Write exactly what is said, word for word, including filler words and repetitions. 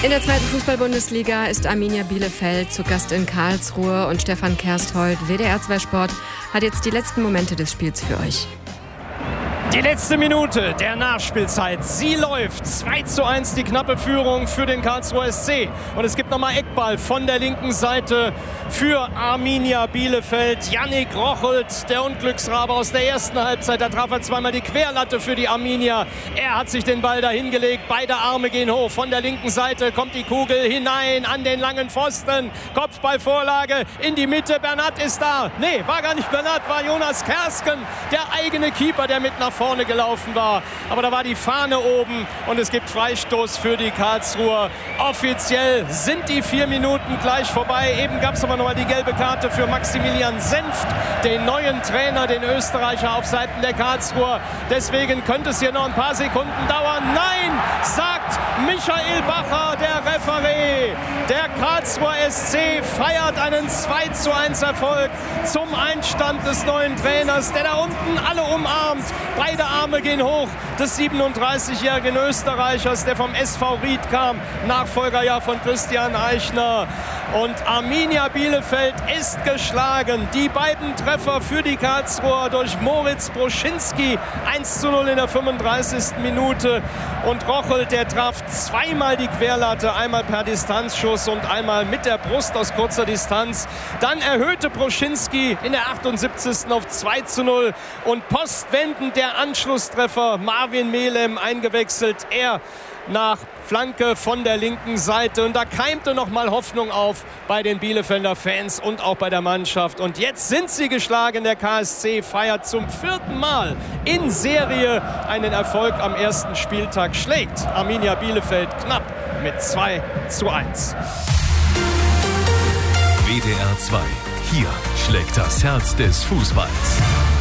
In der zweiten Fußball-Bundesliga ist Arminia Bielefeld zu Gast in Karlsruhe und Stefan Kersthold, W D R zwei Sport, hat jetzt die letzten Momente des Spiels für euch. Die letzte Minute der Nachspielzeit, sie läuft. zwei zu eins die knappe Führung für den Karlsruher S C. Und es gibt nochmal Eckball von der linken Seite für Arminia Bielefeld. Yannick Rochelt, der Unglücksrabe aus der ersten Halbzeit. Da traf er zweimal die Querlatte für die Arminia. Er hat sich den Ball dahin gelegt. Beide Arme gehen hoch. Von der linken Seite kommt die Kugel hinein an den langen Pfosten. Kopfballvorlage in die Mitte. Bernat ist da. Nee, war gar nicht Bernat, war Jonas Kersken, der eigene Keeper, der mit nach vorne gelaufen war. Aber da war die Fahne oben und es gibt Freistoß für die Karlsruher. Offiziell sind die vier Minuten gleich vorbei. Eben gab es aber noch mal die gelbe Karte für Maximilian Senft, den neuen Trainer, den Österreicher auf Seiten der Karlsruher. Deswegen könnte es hier noch ein paar Sekunden dauern. Nein, sagt Michael Bacher, der Referee. Der Karlsruher S C feiert einen zwei zu eins Erfolg zum Einstand des neuen Trainers, der da unten alle umarmt. Beide Arme gehen hoch des siebenunddreißigjährigen Österreichers, der vom S V Ried kam, Nachfolger ja von Christian Eichner. Und Arminia Bielefeld ist geschlagen. Die beiden Treffer für die Karlsruher durch Moritz Broschinski, eins zu null in der fünfunddreißigsten Minute. Und Rochelt, der traf zweimal die Querlatte, einmal per Distanzschuss und einmal mit der Brust aus kurzer Distanz. Dann erhöhte Broschinski in der achtundsiebzigsten auf zwei zu null. Und postwendend der Anschlusstreffer, Marvin Melem eingewechselt. Er nach Flanke von der linken Seite. Und da keimte noch mal Hoffnung auf bei den Bielefelder Fans und auch bei der Mannschaft. Und jetzt sind sie geschlagen. Der K S C feiert zum vierten Mal in Serie einen Erfolg am ersten Spieltag. Schlägt Arminia Bielefeld knapp mit zwei zu eins. W D R zwei. Hier schlägt das Herz des Fußballs.